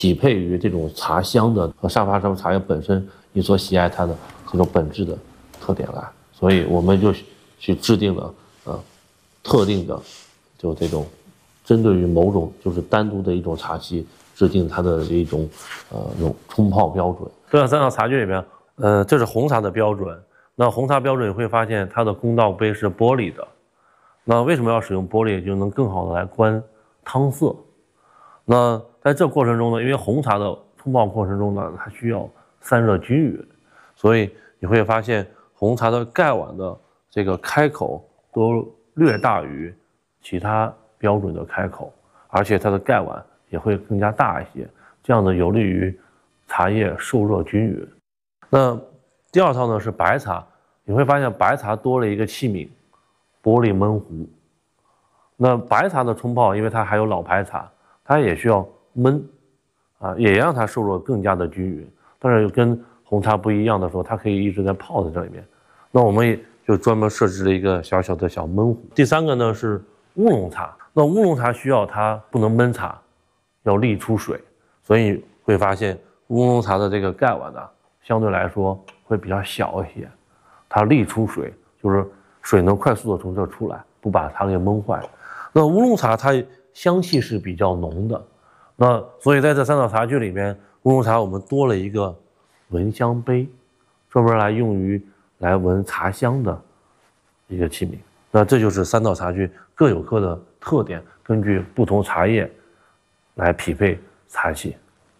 匹配于这种茶香的和上发生茶叶本身你所喜爱它的这种本质的特点来，所以我们就去制定了特定的就这种针对于某种就是单独的一种茶系制定它的一种冲泡标准。这3套茶具里面，这是红茶的标准。那红茶标准你会发现它的公道杯是玻璃的。那为什么要使用玻璃？就能更好的来观汤色。那在这过程中呢，因为红茶的冲泡过程中呢，它需要散热均匀，所以你会发现红茶的盖碗的这个开口都略大于其他标准的开口，而且它的盖碗也会更加大一些，这样的有利于茶叶受热均匀。那第2套呢是白茶，你会发现白茶多了一个器皿，玻璃焖壶。那白茶的冲泡，因为它还有老白茶，它也需要焖也让它受热更加的均匀。但是跟红茶不一样的时候，它可以一直在泡在这里面。那我们也就专门设置了一个小小的小焖壶。第3个呢是乌龙茶，那乌龙茶需要它不能焖茶，要沥出水，所以会发现乌龙茶的这个盖碗呢，相对来说会比较小一些，它沥出水，就是水能快速的从这出来，不把它给闷坏。那乌龙茶它香气是比较浓的，那所以在这3套茶具里面，乌龙茶我们多了一个闻香杯，专门用于闻茶香的一个器皿。那这就是3套茶具各有各的特点，根据不同茶叶来匹配茶系。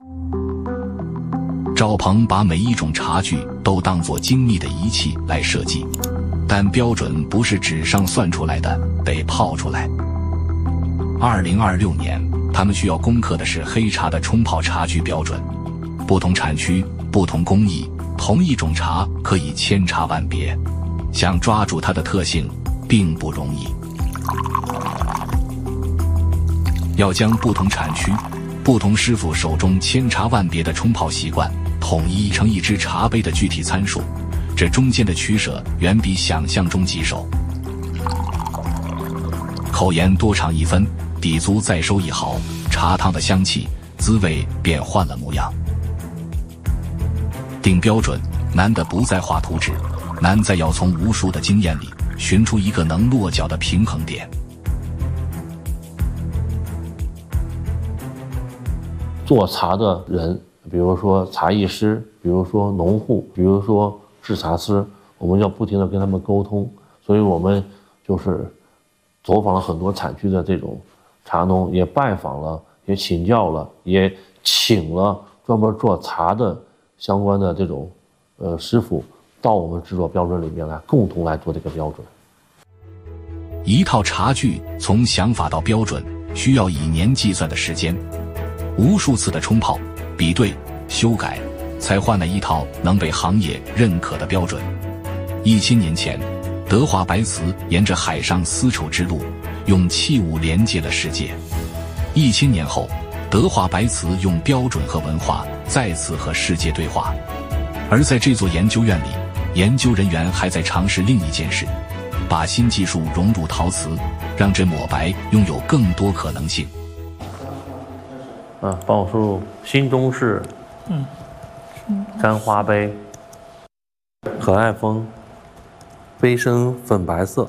赵鹏把每一种茶具都当作精密的仪器来设计，但标准不是纸上算出来的，得泡出来。2026年，他们需要攻克的是黑茶的冲泡茶具标准。不同产区、不同工艺，同一种茶可以千差万别，想抓住它的特性并不容易。要将不同产区、不同师傅手中千差万别的冲泡习惯统一成一只茶杯的具体参数，这中间的取舍远比想象中棘手。口沿多长1分，底足再收1毫，茶汤的香气、滋味便换了模样。定标准难的不在画图纸，难在要从无数的经验里寻出一个能落脚的平衡点。 做茶的人，比如说茶艺师，比如说农户，比如说制茶师，我们要不停地跟他们沟通，所以我们就是走访了很多产区的这种茶农，也拜访了，也请教了，也请了专门做茶的相关的这种师傅到我们制作标准里面来，共同来做这个标准。 一套茶具从想法到标准需要以年计算的时间，无数次的冲泡、比对、修改，才换了一套能被行业认可的标准。1000年前，德华白瓷沿着海上丝绸之路，用器物连接了世界。1000年后，德华白瓷用标准和文化再次和世界对话。而在这座研究院里，研究人员还在尝试另一件事，把新技术融入陶瓷，让这抹白拥有更多可能性。 帮我输入新中式干花杯，可爱风，杯身粉白色，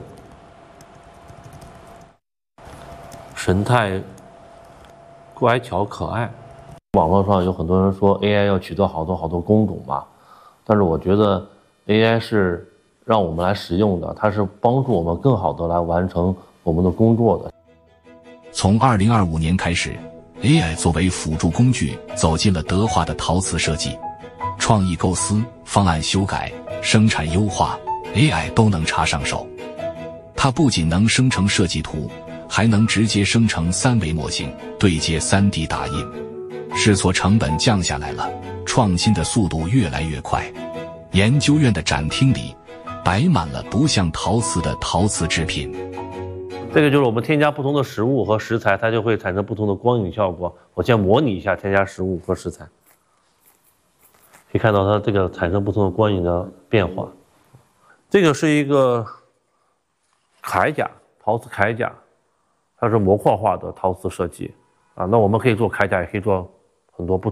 神态乖巧可爱。网络上有很多人说 AI 要取得好多工种嘛，但是我觉得 AI 是让我们来使用的，它是帮助我们更好的来完成我们的工作的。 从2025年开始， AI 作为辅助工具走进了德华的陶瓷设计，创意构思、方案修改、生产优化， AI 都能插上手。它不仅能生成设计图，还能直接生成3维模型，对接 3D 打印。试错成本降下来了，创新的速度越来越快。研究院的展厅里摆满了不像陶瓷的陶瓷制品。 这个就是我们添加不同的食物和食材，它就会产生不同的光影效果。我先模拟一下添加食物和食材，可以看到它这个产生不同的光影的变化。这个是一个铠甲，陶瓷铠甲，它是模块化的陶瓷设计啊。那我们可以做铠甲，也可以做很多不